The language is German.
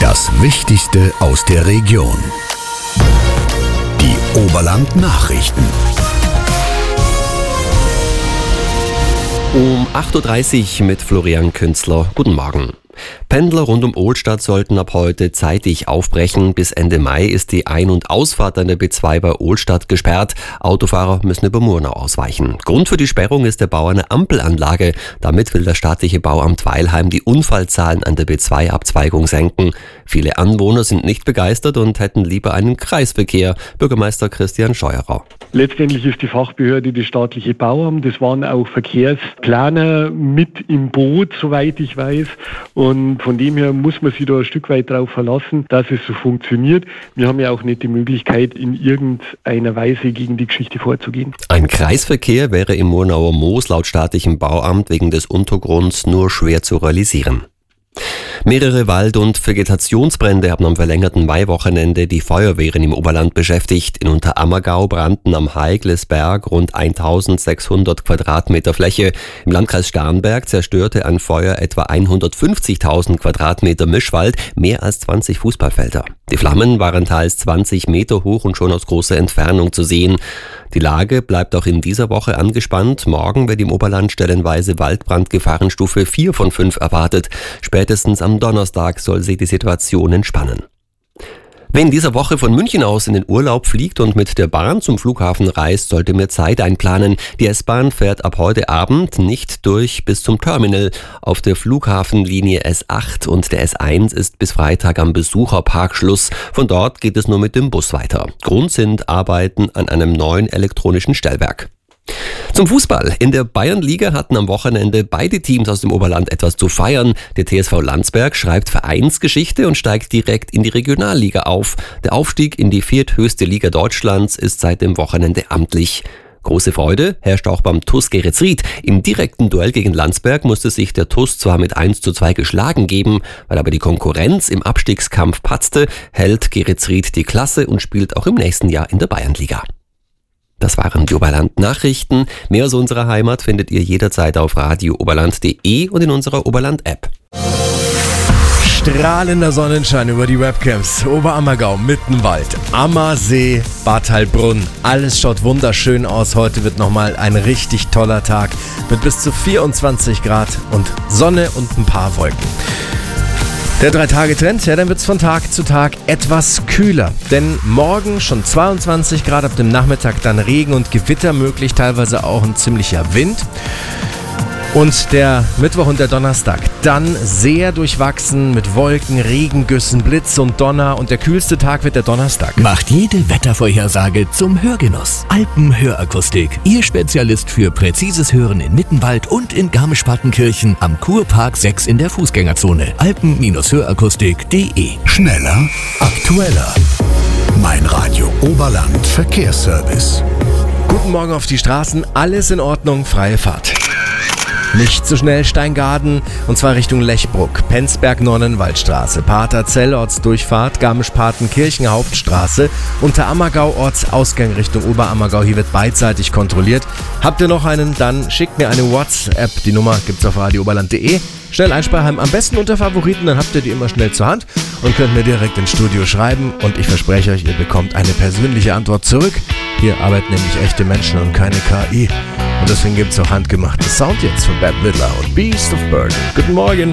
Das Wichtigste aus der Region. Die Oberland-Nachrichten. Um 8.30 Uhr mit Florian Künzler. Guten Morgen. Pendler rund um Ohlstadt sollten ab heute zeitig aufbrechen. Bis Ende Mai ist die Ein- und Ausfahrt an der B2 bei Ohlstadt gesperrt. Autofahrer müssen über Murnau ausweichen. Grund für die Sperrung ist der Bau einer Ampelanlage. Damit will das staatliche Bauamt Weilheim die Unfallzahlen an der B2-Abzweigung senken. Viele Anwohner sind nicht begeistert und hätten lieber einen Kreisverkehr. Bürgermeister Christian Scheuerer. Letztendlich ist die Fachbehörde das staatliche Bauamt. Das waren auch Verkehrsplaner mit im Boot, soweit ich weiß. Und von dem her muss man sich da ein Stück weit darauf verlassen, dass es so funktioniert. Wir haben ja auch nicht die Möglichkeit, in irgendeiner Weise gegen die Geschichte vorzugehen. Ein Kreisverkehr wäre im Murnauer Moos laut staatlichem Bauamt wegen des Untergrunds nur schwer zu realisieren. Mehrere Wald- und Vegetationsbrände haben am verlängerten Maiwochenende die Feuerwehren im Oberland beschäftigt. In Unterammergau brannten am Heiglesberg rund 1600 Quadratmeter Fläche. Im Landkreis Starnberg zerstörte ein Feuer etwa 150.000 Quadratmeter Mischwald, mehr als 20 Fußballfelder. Die Flammen waren teils 20 Meter hoch und schon aus großer Entfernung zu sehen. Die Lage bleibt auch in dieser Woche angespannt. Morgen wird im Oberland stellenweise Waldbrandgefahrenstufe 4 von 5 erwartet. Spätestens am Donnerstag soll sich die Situation entspannen. Wer in dieser Woche von München aus in den Urlaub fliegt und mit der Bahn zum Flughafen reist, sollte mehr Zeit einplanen. Die S-Bahn fährt ab heute Abend nicht durch bis zum Terminal. Auf der Flughafenlinie S8 und der S1 ist bis Freitag am Besucherpark Schluss. Von dort geht es nur mit dem Bus weiter. Grund sind Arbeiten an einem neuen elektronischen Stellwerk. Zum Fußball. In der Bayernliga hatten am Wochenende beide Teams aus dem Oberland etwas zu feiern. Der TSV Landsberg schreibt Vereinsgeschichte und steigt direkt in die Regionalliga auf. Der Aufstieg in die vierthöchste Liga Deutschlands ist seit dem Wochenende amtlich. Große Freude herrscht auch beim TuS Geretsried. Im direkten Duell gegen Landsberg musste sich der TuS zwar mit 1:2 geschlagen geben, weil aber die Konkurrenz im Abstiegskampf patzte, hält Geretsried die Klasse und spielt auch im nächsten Jahr in der Bayernliga. Das waren die Oberland-Nachrichten. Mehr aus unserer Heimat findet ihr jederzeit auf radiooberland.de und in unserer Oberland-App. Strahlender Sonnenschein über die Webcams. Oberammergau, Mittenwald, Ammersee, Bad Heilbrunn. Alles schaut wunderschön aus. Heute wird nochmal ein richtig toller Tag mit bis zu 24 Grad und Sonne und ein paar Wolken. Der 3-Tage-Trend, ja, dann wird es von Tag zu Tag etwas kühler. Denn morgen schon 22 Grad, ab dem Nachmittag dann Regen und Gewitter möglich, teilweise auch ein ziemlicher Wind. Und der Mittwoch und der Donnerstag dann sehr durchwachsen mit Wolken, Regengüssen, Blitz und Donner. Und der kühlste Tag wird der Donnerstag. Macht jede Wettervorhersage zum Hörgenuss. Alpenhörakustik, Ihr Spezialist für präzises Hören in Mittenwald und in Garmisch-Partenkirchen am Kurpark 6 in der Fußgängerzone. Alpen-hörakustik.de. Schneller, aktueller. Mein Radio Oberland Verkehrsservice. Guten Morgen auf die Straßen, alles in Ordnung, freie Fahrt. Nicht so schnell Steingaden, und zwar Richtung Lechbruck, Penzberg-Nonnenwaldstraße, Paterzell, Ortsdurchfahrt, Garmisch-Partenkirchen, Hauptstraße, Unterammergau, Ortsausgang Richtung Oberammergau, hier wird beidseitig kontrolliert. Habt ihr noch einen, dann schickt mir eine WhatsApp, die Nummer gibt's auf radiooberland.de. Schnell einspeichern, am besten unter Favoriten, dann habt ihr die immer schnell zur Hand und könnt mir direkt ins Studio schreiben und ich verspreche euch, ihr bekommt eine persönliche Antwort zurück. Hier arbeiten nämlich echte Menschen und keine KI. Und deswegen gibt's auch handgemachten Sound jetzt von Bette Midler und Beast of Burden. Guten Morgen.